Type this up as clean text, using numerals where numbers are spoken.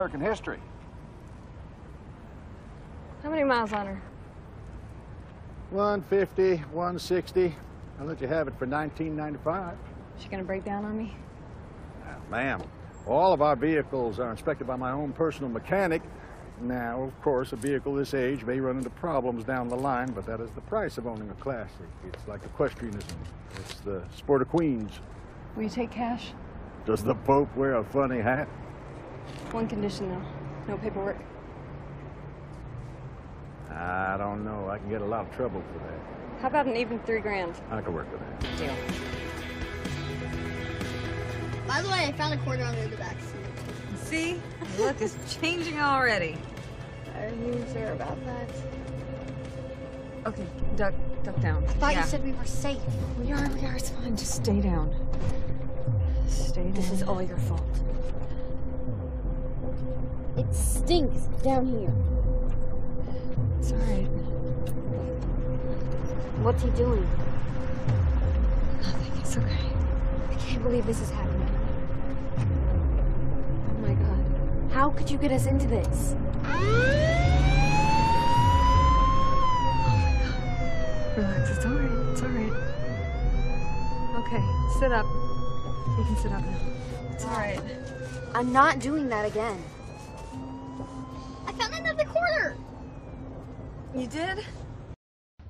American history. How many miles on her? 150, 160. I'll let you have it for $19.95. She gonna break down on me? Ma'am, all of our vehicles are inspected by my own personal mechanic. Now, of course, a vehicle this age may run into problems down the line, but that is the price of owning a classic. It's like equestrianism. It's the sport of queens. Will you take cash? Does the Pope wear a funny hat? One condition, though. No paperwork. I don't know. I can get a lot of trouble for that. How about an even $3,000? I can work with that. Deal. By the way, I found a quarter under the back seat. See? Look, it's changing already. Are you sure about that? Okay, duck down. I thought Yeah. you said we were safe. We are, it's fine. Just stay down. Stay down. This is all your fault. It stinks down here. It's all right. What's he doing? Nothing, it's okay. I can't believe this is happening. Oh my God. How could you get us into this? Relax, it's all right. It's all right. Okay, sit up. You can sit up now. It's all right. I'm not doing that again. I found another quarter. You did?